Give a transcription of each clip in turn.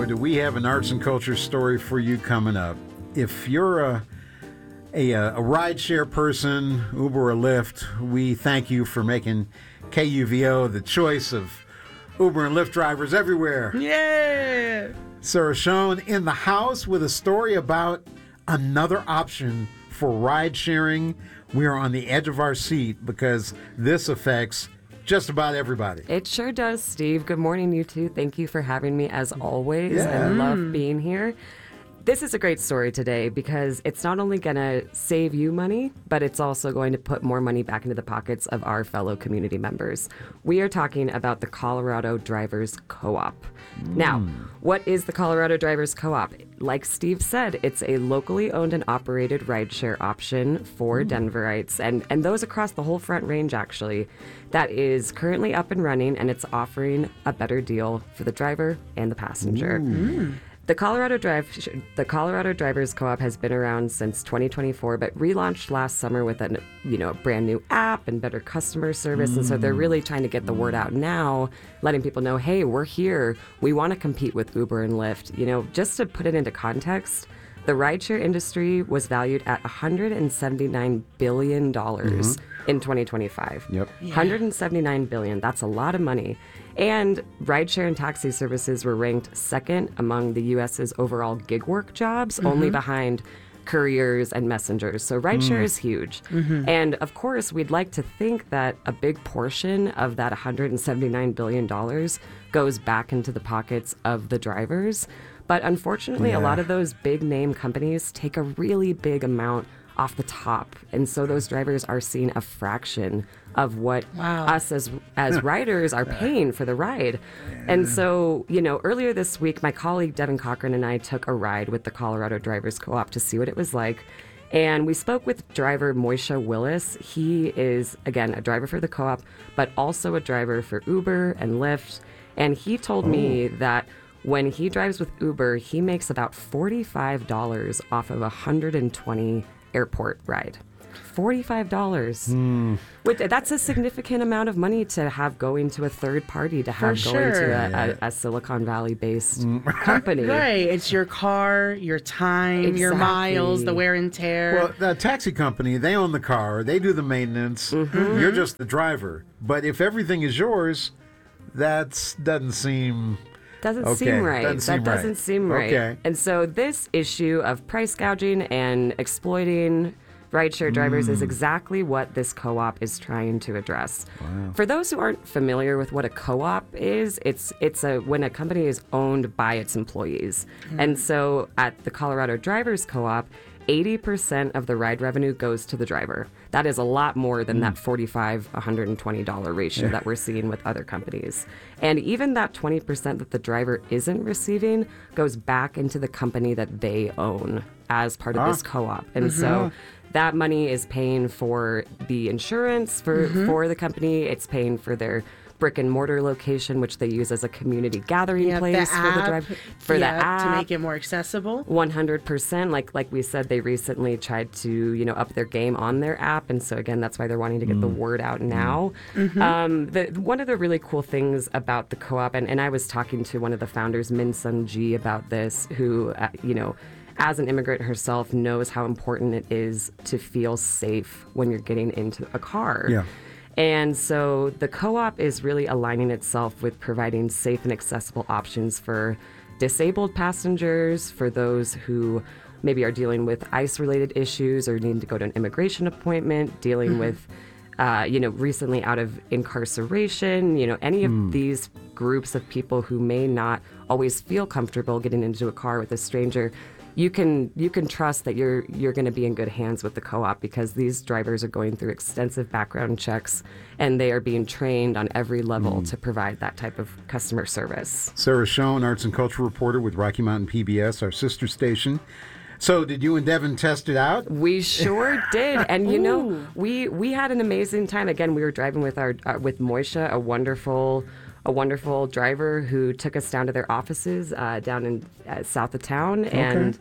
boy, do we have an arts and culture story for you coming up. If you're a rideshare person, Uber or Lyft, we thank you for making KUVO the choice of Uber and Lyft drivers everywhere. Yeah! Sarah Schoen in the house with a story about another option for ride sharing. We are on the edge of our seat because this affects just about everybody. It sure does, Steve. Good morning, you two. Thank you for having me as always. Yeah. I love being here. This is a great story today because it's not only going to save you money, but it's also going to put more money back into the pockets of our fellow community members. We are talking about the Colorado Drivers Co-op. Now, what is the Colorado Drivers Co-op? Like Steve said, it's a locally owned and operated rideshare option for Denverites and those across the whole Front Range, actually, that is currently up and running, and it's offering a better deal for the driver and the passenger. The Colorado Drivers Co-op has been around since 2024, but relaunched last summer with a brand new app and better customer service. And so they're really trying to get the word out now, letting people know, hey, we're here. We want to compete with Uber and Lyft. Just to put it into context, the rideshare industry was valued at $179 billion in 2025. Yep. Yeah. $179 billion. That's a lot of money. And rideshare and taxi services were ranked second among the U.S.'s overall gig work jobs, only behind couriers and messengers. So rideshare is huge. And of course, we'd like to think that a big portion of that $179 billion goes back into the pockets of the drivers. But unfortunately, a lot of those big name companies take a really big amount off the top. And so those drivers are seeing a fraction of what us as riders are paying for the ride. And so, earlier this week, my colleague Devin Cochran and I took a ride with the Colorado Drivers Co-op to see what it was like. And we spoke with driver Moisha Willis. He is, again, a driver for the co-op, but also a driver for Uber and Lyft. And he told me that when he drives with Uber, he makes about $45 off of a 120 airport ride. $45. That's a significant amount of money to have going to a third party, to have going to a Silicon Valley-based company. Right. It's your car, your time, your miles, the wear and tear. Well, the taxi company, they own the car, they do the maintenance. You're just the driver. But if everything is yours, that doesn't seem... Doesn't seem right. Doesn't seem right. Okay. And so this issue of price gouging and exploiting rideshare drivers is exactly what this co-op is trying to address. Wow. For those who aren't familiar with what a co-op is, it's when a company is owned by its employees. And so at the Colorado Drivers Co-op, 80% of the ride revenue goes to the driver. That is a lot more than that $45-$120 ratio that we're seeing with other companies. And even that 20% that the driver isn't receiving goes back into the company that they own as part of this co-op. And so that money is paying for the insurance for the company. It's paying for their brick and mortar location, which they use as a community gathering place for the app to make it more accessible. 100%. Like we said, they recently tried to up their game on their app, and so again, that's why they're wanting to get the word out now. One of the really cool things about the co-op, and I was talking to one of the founders, Min Sun Ji, about this, who as an immigrant herself, knows how important it is to feel safe when you're getting into a car. Yeah. And so the co-op is really aligning itself with providing safe and accessible options for disabled passengers, for those who maybe are dealing with ICE-related issues or need to go to an immigration appointment, dealing with, recently out of incarceration, any of these groups of people who may not always feel comfortable getting into a car with a stranger. You can trust that you're going to be in good hands with the co-op, because these drivers are going through extensive background checks and they are being trained on every level to provide that type of customer service. Sarah Schoen, arts and culture reporter with Rocky Mountain PBS, our sister station. So did you and Devin test it out? We sure did. And we had an amazing time. Again, we were driving with with Moisha, a wonderful driver who took us down to their offices down in south of town. Okay. And,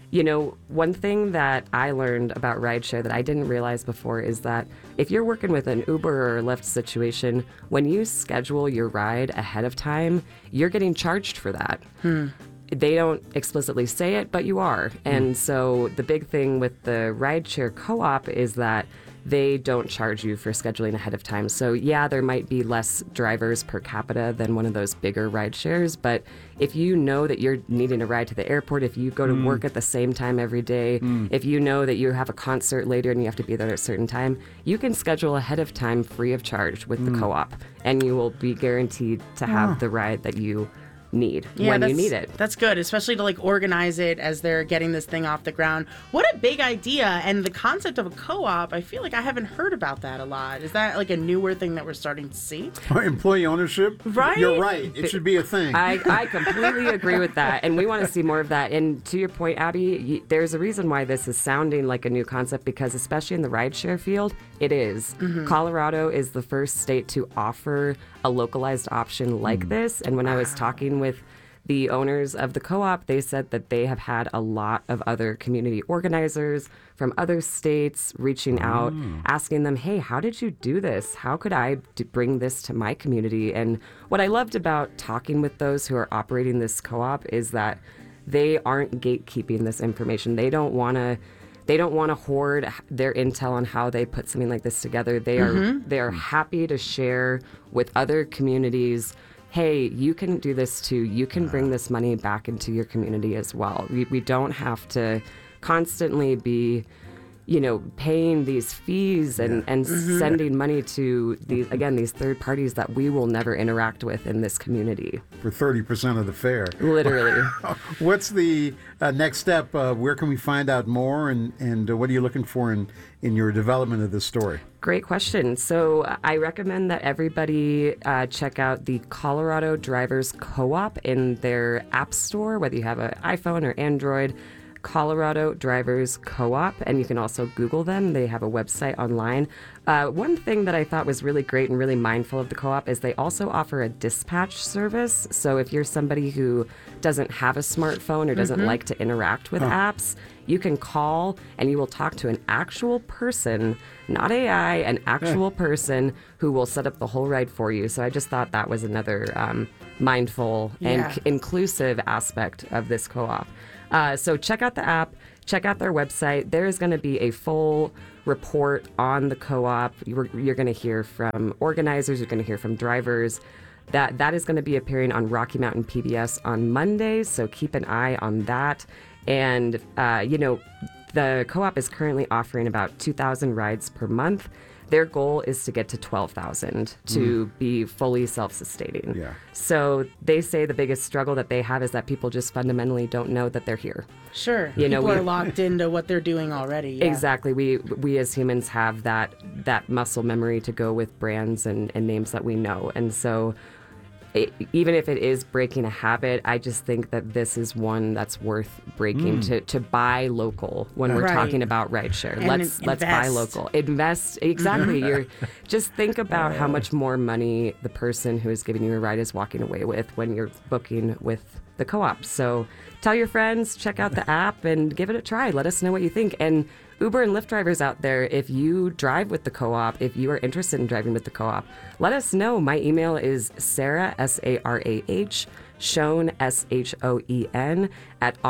one thing that I learned about rideshare that I didn't realize before is that if you're working with an Uber or Lyft situation, when you schedule your ride ahead of time, you're getting charged for that. they don't explicitly say it, but you are. And so the big thing with the rideshare co-op is that they don't charge you for scheduling ahead of time. So yeah, there might be less drivers per capita than one of those bigger ride shares, but if you know that you're needing a ride to the airport, if you go to work at the same time every day, if you know that you have a concert later and you have to be there at a certain time, you can schedule ahead of time free of charge with the co-op, and you will be guaranteed to have the ride that you need when you need it. That's good, especially to like organize it as they're getting this thing off the ground. What a big idea. And the concept of a co-op, I feel like I haven't heard about that a lot. Is that like a newer thing that we're starting to see? Employee ownership? Right? You're right. It should be a thing. I completely agree with that, and we want to see more of that. And to your point, Abby, there's a reason why this is sounding like a new concept, because especially in the rideshare field, it is. Colorado is the first state to offer a localized option like this. And when I was talking with the owners of the co-op, they said that they have had a lot of other community organizers from other states reaching out, asking them, hey, how did you do this? How could I bring this to my community? And what I loved about talking with those who are operating this co-op is that they aren't gatekeeping this information. They don't want to hoard their intel on how they put something like this together. They are happy to share with other communities, hey, you can do this too. You can bring this money back into your community as well. We don't have to constantly be, paying these fees and sending money to these third parties that we will never interact with in this community. For 30% of the fare. Literally. What's the next step? Where can we find out more? And what are you looking for in your development of this story? Great question. So I recommend that everybody check out the Colorado Drivers Co-op in their app store, whether you have an iPhone or Android. Colorado Drivers Co-op, and you can also Google them. They have a website online. One thing that I thought was really great and really mindful of the co-op is they also offer a dispatch service. So if you're somebody who doesn't have a smartphone or doesn't like to interact with apps, you can call and you will talk to an actual person, not AI, an actual person who will set up the whole ride for you. So I just thought that was another mindful and inclusive aspect of this co-op. So check out the app, check out their website. There is going to be a full report on the co-op. You're going to hear from organizers, you're going to hear from drivers. That is going to be appearing on Rocky Mountain PBS on Monday, so keep an eye on that. And, the co-op is currently offering about 2,000 rides per month. Their goal is to get to 12,000 to be fully self-sustaining. Yeah. So they say the biggest struggle that they have is that people just fundamentally don't know that they're here. Sure. People are locked into what they're doing already. Yeah. Exactly. We as humans have that muscle memory to go with brands and names that we know. And so even if it is breaking a habit, I just think that this is one that's worth breaking to buy local when we're talking about rideshare. Let's buy local. Invest. Exactly. You're just think about how much more money the person who is giving you a ride is walking away with when you're booking with the co-op. So tell your friends, check out the app and give it a try. Let us know what you think. And Uber and Lyft drivers out there, if you drive with the co-op, if you are interested in driving with the co-op, let us know. My email is Sarah, SARAH, Schoen, SHOEN, at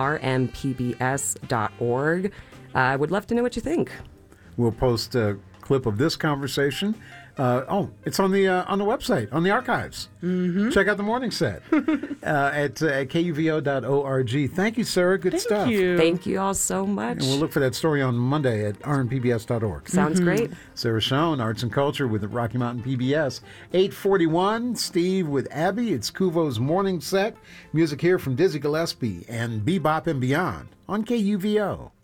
rmpbs.org. I would love to know what you think. We'll post a clip of this conversation. It's on the website, on the archives. Check out the morning set at kuvo.org. Thank you, Sarah. Good stuff. Thank you. Thank you all so much. And we'll look for that story on Monday at rmpbs.org. Sounds great. Sarah Schoen, Arts and Culture with Rocky Mountain PBS. 8:41, Steve with Abby. It's Kuvo's morning set. Music here from Dizzy Gillespie and Bebop and Beyond on KUVO.